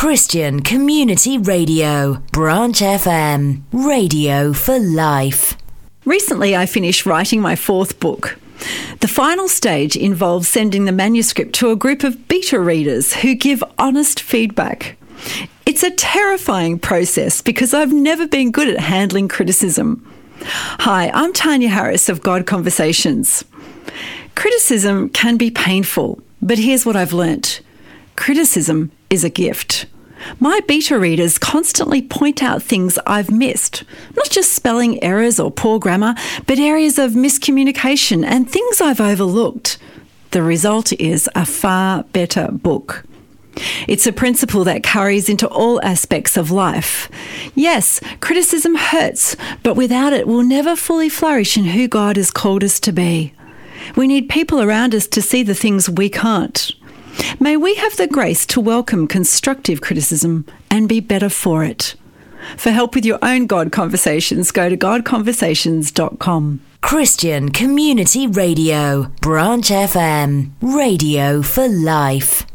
Christian Community Radio, Branch FM, radio for life. Recently, I finished writing my 4th book. The final stage involves sending the manuscript to a group of beta readers who give honest feedback. It's a terrifying process because I've never been good at handling criticism. Hi, I'm Tanya Harris of God Conversations. Criticism can be painful, but here's what I've learnt. Criticism is a gift. My beta readers constantly point out things I've missed, not just spelling errors or poor grammar, but areas of miscommunication and things I've overlooked. The result is a far better book. It's a principle that carries into all aspects of life. Yes, criticism hurts, but without it, we'll never fully flourish in who God has called us to be. We need people around us to see the things we can't. May we have the grace to welcome constructive criticism and be better for it. For help with your own God Conversations, go to godconversations.com. Christian Community Radio, Branch FM, radio for life.